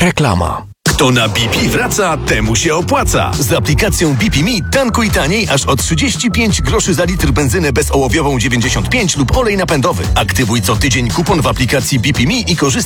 Reklama. Kto na BP wraca, temu się opłaca. Z aplikacją BP Me tankuj taniej aż o 35 groszy za litr benzynę bezołowiową 95 lub olej napędowy. Aktywuj co tydzień kupon w aplikacji BP Me i korzystaj